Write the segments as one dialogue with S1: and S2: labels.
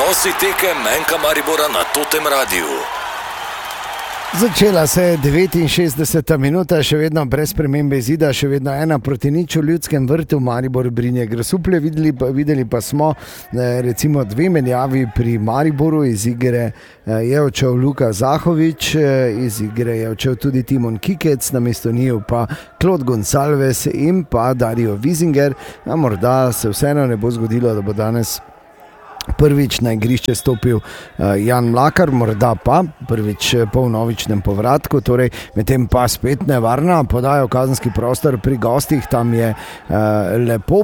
S1: Prenosi tekem NK Maribora na Totem Radiu.
S2: Začela se je 69. minuta, še vedno brez spremembe izida, še vedno 1-0 v Ljudskem vrtu, Maribor Brinje Grosuplje. Videli pa smo recimo 2 menjavi pri Mariboru. Iz igre je odšel Luka Zahovič, iz igre je odšel tudi Timon Kikec, namesto njiju pa Claude Gonsalves in pa Dario Wiesinger. Morda se vseeno ne bo zgodilo, da bo danes prvič na igrišče stopil Jan Mlakar, morda pa prvič po vnovičnem povratku, torej medtem pa spet nevarna podaja v kazenski prostor pri gostih. Tam je lepo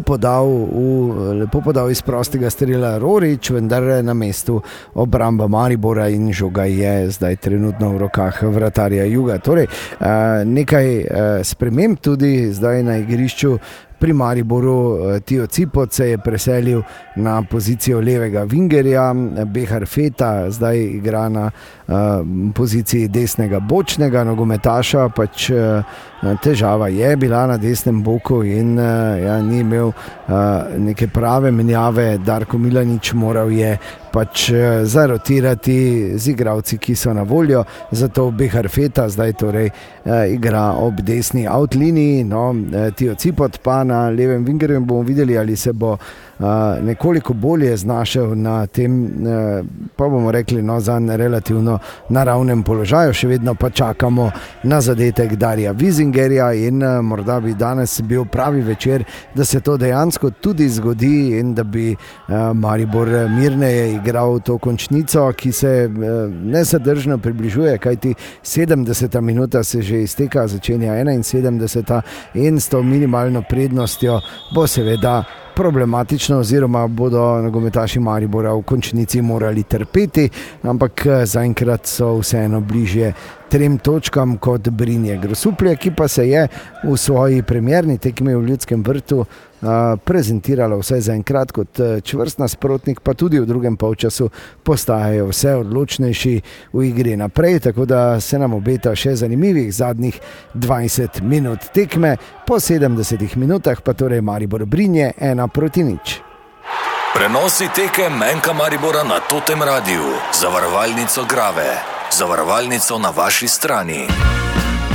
S2: podal iz prostega strela Rorič, vendar na mestu obramba Maribora in žoga je zdaj trenutno v rokah vratarja Juga. Torej nekaj sprememb tudi zdaj na igrišču. Pri Mariboru Tio Cipot se je preselil na pozicijo levega vingerja, Behar Feta zdaj igra na poziciji desnega bočnega nogometaša, pač težava je bila na desnem boku in ni imel neke prave menjave. Darko Milanič moral je pač zarotirati z igralci, ki so na voljo, zato Behar Feta zdaj torej igra ob desni outliniji, Tio Cipot pa na levem vingerju. Bomo videli, ali se bo nekoliko bolje znašel na tem, pa bomo rekli, zanj relativno naravnem položaju. Še vedno pa čakamo na zadetek Darija Wiesingerja in morda bi danes bil pravi večer, da se to dejansko tudi zgodi in da bi Maribor mirneje igral to končnico, ki se nesadržno približuje, kajti 70. minuta se že izteka, začenja 71. in s to minimalno prednostjo bo seveda problematično, oziroma bodo nogometaši Maribora v končnici morali trpeti, ampak zaenkrat so vseeno bližje 3 točkam kot Brinje Grosuplje, ki pa se je v svoji premierni tekmi v Ljudskem vrtu prezentirala vsaj zaenkrat kot čvrst nasprotnik, pa tudi v drugem polčasu postajajo vse odločnejši v igri naprej, tako da se nam obeta še zanimivih zadnjih 20 minut tekme. Po 70 minutah pa torej Maribor Brinje 1-0.
S1: Prenosi tekem NK Maribora na Totem Radiu. Zavarovalnico Grave. Zavarovalnico na vaši strani.